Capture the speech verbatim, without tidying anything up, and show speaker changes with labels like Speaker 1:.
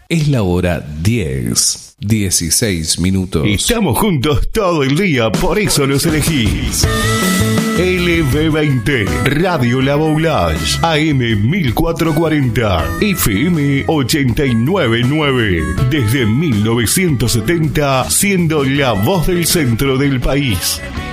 Speaker 1: Es la hora diez, dieciséis minutos.
Speaker 2: Estamos juntos todo el día, por eso nos elegís. L B veinte, Radio La Boulage, A M mil cuatrocientos cuarenta, F M ochenta y nueve punto nueve. Desde mil novecientos setenta, siendo la voz del centro del país.